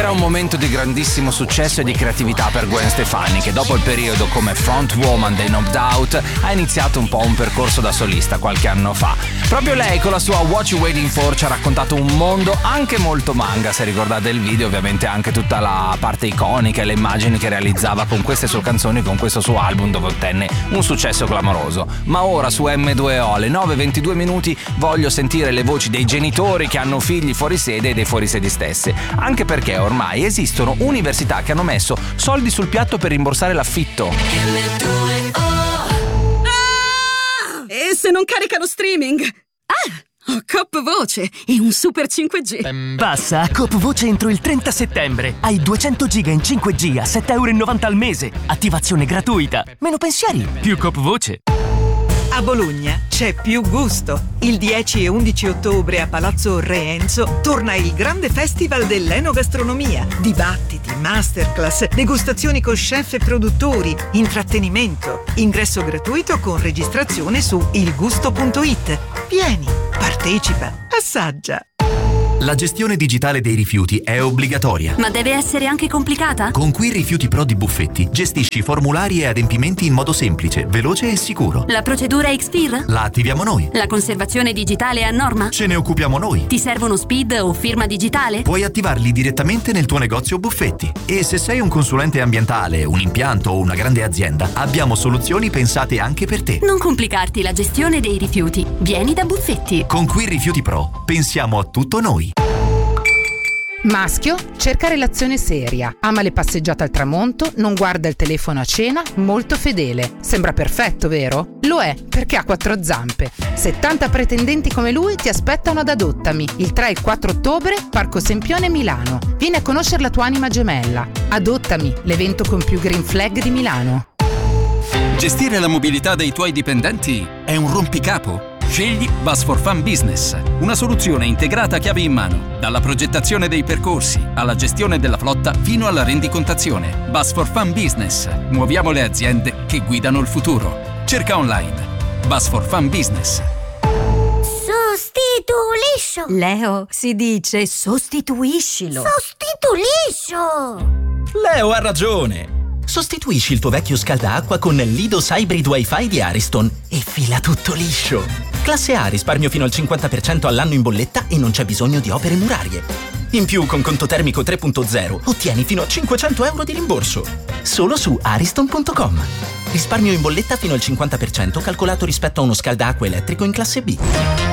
Era un momento di grandissimo successo e di creatività per Gwen Stefani, che dopo il periodo come frontwoman dei No Doubt ha iniziato un po' un percorso da solista qualche anno fa. Proprio lei con la sua What You Waiting For ci ha raccontato un mondo anche molto manga, se ricordate il video, ovviamente anche tutta la parte iconica e le immagini che realizzava con queste sue canzoni, con questo suo album dove ottenne un successo clamoroso. Ma ora su M2O alle 9:22 minuti voglio sentire le voci dei genitori che hanno figli fuori sede e dei fuorisedi stesse, anche perché ormai esistono università che hanno messo soldi sul piatto per rimborsare l'affitto. E se non caricano streaming? Ho Coop Voce e un super 5G. Passa a Coop Voce entro il 30 settembre. Hai 200 giga in 5G a €7,90 al mese. Attivazione gratuita. Meno pensieri, più Coop Voce. A Bologna c'è più gusto. Il 10 e 11 ottobre a Palazzo Re Enzo torna il grande festival dell'enogastronomia. Dibattiti, masterclass, degustazioni con chef e produttori, intrattenimento. Ingresso gratuito con registrazione su ilgusto.it. Vieni, partecipa, assaggia. La gestione digitale dei rifiuti è obbligatoria. Ma deve essere anche complicata? Con Qui Rifiuti Pro di Buffetti gestisci formulari e adempimenti in modo semplice, veloce e sicuro. La procedura Xpeer? La attiviamo noi. La conservazione digitale è a norma? Ce ne occupiamo noi. Ti servono SPID o firma digitale? Puoi attivarli direttamente nel tuo negozio Buffetti. E se sei un consulente ambientale, un impianto o una grande azienda, abbiamo soluzioni pensate anche per te. Non complicarti la gestione dei rifiuti. Vieni da Buffetti. Con Qui Rifiuti Pro pensiamo a tutto noi. Maschio, cerca relazione seria, ama le passeggiate al tramonto, non guarda il telefono a cena, molto fedele. Sembra perfetto, vero? Lo è, perché ha 4 zampe. 70 pretendenti come lui ti aspettano ad Adottami, il 3 e il 4 ottobre, Parco Sempione, Milano. Vieni a conoscere la tua anima gemella. Adottami, l'evento con più green flag di Milano. Gestire la mobilità dei tuoi dipendenti è un rompicapo? Scegli Bus for Fun Business, una soluzione integrata chiave in mano, dalla progettazione dei percorsi alla gestione della flotta fino alla rendicontazione. Bus for Fun Business, muoviamo le aziende che guidano il futuro. Cerca online Bus for Fun Business. Sostituliscio. Leo, si dice sostituiscilo. Sostituliscio. Leo ha ragione. Sostituisci il tuo vecchio scaldaacqua con l'Idos Hybrid Wi-Fi di Ariston e fila tutto liscio. Classe A, risparmio fino al 50% all'anno in bolletta e non c'è bisogno di opere murarie. In più, con conto termico 3.0, ottieni fino a €500 di rimborso. Solo su ariston.com. Risparmio in bolletta fino al 50% calcolato rispetto a uno scaldaacqua elettrico in classe B.